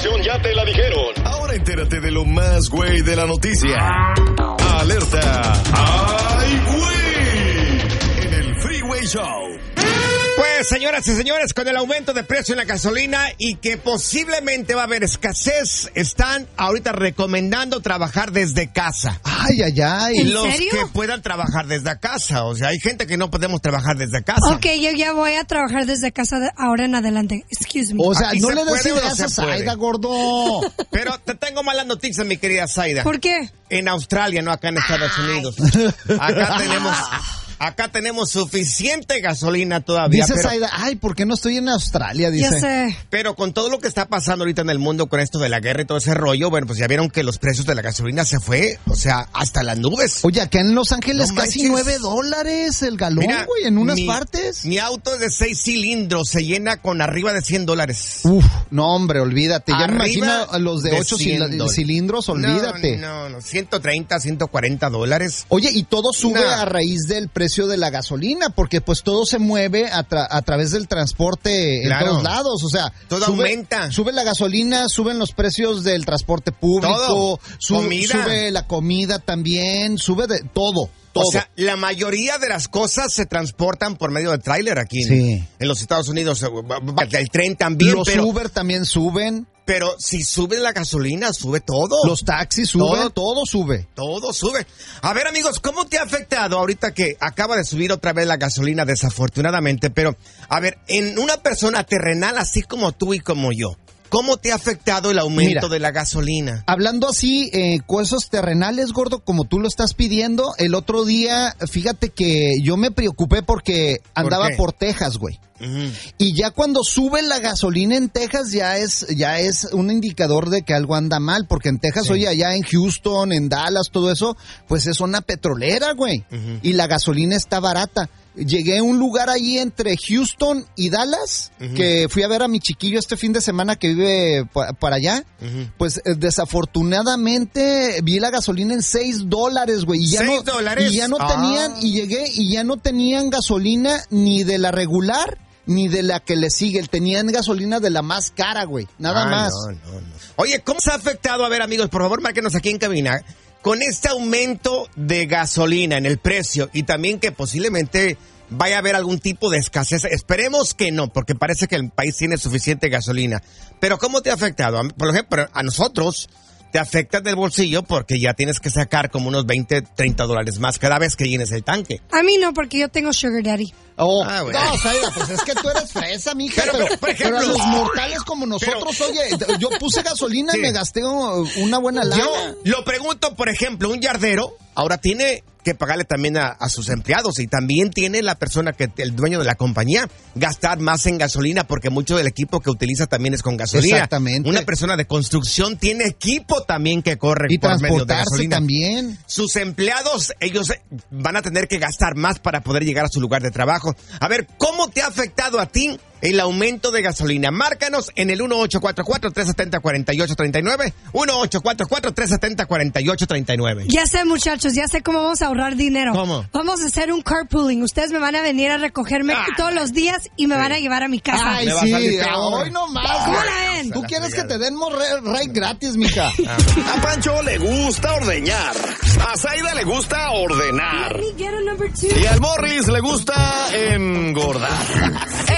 información ya te la dijeron. Ahora entérate de lo más güey de la noticia. Alerta. ¡Ay, güey! En el Freeway Show. Pues, señoras y señores, con el aumento de precio en la gasolina y que posiblemente va a haber escasez, están ahorita recomendando trabajar desde casa. Ay. ¿En Los serio? que puedan trabajar desde casa. O sea, hay gente que no podemos trabajar desde casa. Ok, yo ya voy a trabajar desde casa ahora en adelante. Excuse me. O sea, Aquí no se le des puede o no ideas se a Zaida, puede. gordo. Pero te tengo malas noticias, mi querida Zaida. ¿Por qué? En Australia, no acá en Estados Unidos. Acá tenemos suficiente gasolina todavía. Dice pero, Zaida, ay, ¿por qué no estoy en Australia? Dice. Ya sé. pero con todo lo que está pasando ahorita en el mundo con esto de la guerra y todo ese rollo, bueno, pues ya vieron que los precios de la gasolina se fue, o sea, hasta las nubes. Oye, acá en Los Ángeles No casi manches. $9 el galón, Mira, güey, en unas mi- partes. Mi auto de 6 cilindros se llena con arriba de $100. Uf, no, hombre, olvídate. Ya me Arriba imagino a los de de 8 $100. cilindros, olvídate. No, 130, $140. Oye, y todo sube No. a raíz del precio de la gasolina, porque pues todo se mueve a través del transporte Claro. en todos lados, o sea, Todo aumenta. Sube la gasolina, suben los precios del transporte público, Todo. Comida. sube la comida también, sube de todo. O sea, la mayoría de las cosas se transportan por medio de tráiler aquí Sí. en los Estados Unidos. El tren también, los pero, Uber también suben, pero si sube la gasolina, sube todo. los taxis suben, Todo. todo sube. Todo sube. A ver, amigos, ¿cómo te ha afectado ahorita que acaba de subir otra vez la gasolina, desafortunadamente? Pero, a ver, en una persona terrenal así como tú y como yo, ¿cómo te ha afectado el aumento Mira. de la gasolina? Hablando así, cosas terrenales, gordo, como tú lo estás pidiendo, el otro día, fíjate que yo me preocupé porque andaba qué? por Texas, güey. Ujú. Y ya cuando sube la gasolina en Texas ya es un indicador de que algo anda mal, porque en Texas, Sí. oye, allá en Houston, en Dallas, todo eso, pues es una petrolera, güey. Ujú. Y la gasolina está barata. Llegué a un lugar ahí entre Houston y Dallas, Ujú. que fui a ver a mi chiquillo este fin de semana que vive para allá. Ujú. Pues desafortunadamente vi la gasolina en $6, güey. Y ya $6. Y ya no tenían, y llegué y ya no tenían gasolina ni de la regular ni de la que le sigue. Tenían gasolina de la más cara, güey. Nada más. No. Oye, ¿cómo se ha afectado? A ver, amigos, por favor, márquenos aquí en cabina. Con este aumento de gasolina en el precio y también que posiblemente vaya a haber algún tipo de escasez. Esperemos que no, porque parece que el país tiene suficiente gasolina. Pero ¿cómo te ha afectado? Por ejemplo, a nosotros te afecta del bolsillo porque ya tienes que sacar como unos $20-30 más cada vez que llenes el tanque. A mí no, porque yo tengo Sugar Daddy. Oh, Ah, bueno. no, Zaida, pues es que tú eres fresa, mija. Pero, por ejemplo, pero a los mortales como nosotros, oye, yo puse gasolina Sí. y me gasté una buena lana. Yo lo pregunto, por ejemplo, un yardero ahora tiene que pagarle también a sus empleados y también tiene la persona que el dueño de la compañía gastar más en gasolina porque mucho del equipo que utiliza también es con gasolina. Exactamente. Una persona de construcción tiene equipo también que corre Y por medio de transportarse gasolina. también. Sus empleados, ellos van a tener que gastar más para poder llegar a su lugar de trabajo. A ver, ¿cómo te ha afectado a ti el aumento de gasolina? Márcanos en el 1844-370-4839, 1844-370-4839. Ya sé, muchachos, ya sé cómo vamos a ahorrar dinero. ¿Cómo? Vamos a hacer un carpooling. Ustedes me van a venir a recogerme todos los días y me van a llevar a mi casa. Ay, Me va a salir sí, peor. hoy nomás. ¿Cómo güey. la ven? Tú quieres que te den ride gratis, mija. A Pancho le gusta ordeñar. A Zaida le gusta ordenar. Let me get a number 2. Y al Morris le gusta engordar.